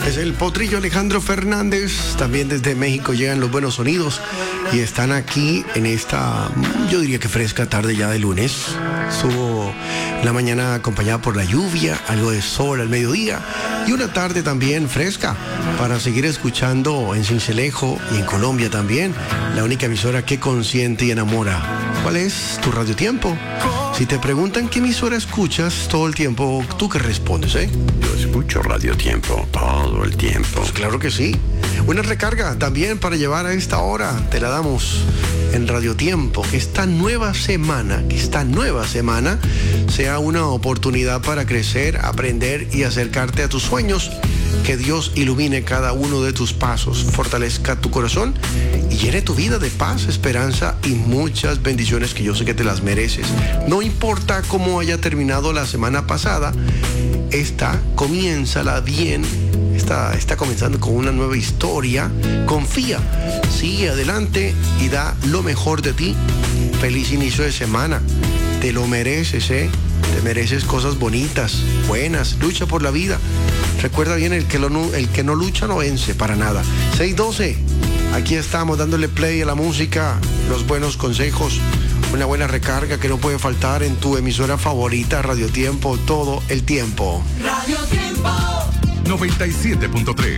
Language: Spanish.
Es el potrillo Alejandro Fernández. También desde México llegan los buenos sonidos y están aquí en esta, yo diría que fresca tarde ya de lunes. Estuvo la mañana acompañada por la lluvia, algo de sol al mediodía y una tarde también fresca para seguir escuchando en Sincelejo y en Colombia también, la única emisora que consiente y enamora. ¿Cuál es tu Radio Tiempo? Si te preguntan qué emisora escuchas todo el tiempo, ¿tú qué respondes, Yo escucho Radio Tiempo todo el tiempo. Pues claro que sí. Una recarga también para llevar a esta hora. Te la damos en Radio Tiempo. Que esta nueva semana sea una oportunidad para crecer, aprender y acercarte a tus sueños. Que Dios ilumine cada uno de tus pasos, fortalezca tu corazón y llene tu vida de paz, esperanza y muchas bendiciones que yo sé que te las mereces. No importa cómo haya terminado la semana pasada, comiénzala bien. Está comenzando con una nueva historia. Confía, sigue adelante y da lo mejor de ti. Feliz inicio de semana. Te lo mereces, Te mereces cosas bonitas, buenas. Lucha por la vida. Recuerda bien, el que no lucha no vence para nada. 6:12. Aquí estamos dándole play a la música, los buenos consejos, una buena recarga que no puede faltar en tu emisora favorita, Radio Tiempo, todo el tiempo. Radio Tiempo 97.3.